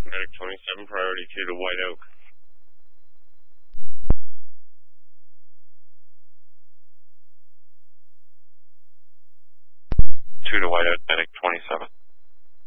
Medic 27, priority 2 to White Oak. 2 to White Oak, Medic 27.